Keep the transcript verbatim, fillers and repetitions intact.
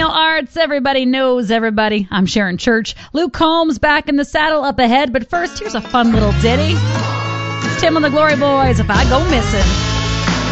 Nail Arts, everybody knows everybody. I'm Sharon Church. Luke Combs back in the saddle up ahead, but first, here's a fun little ditty. It's Tim and the Glory Boys, If I Go Missing.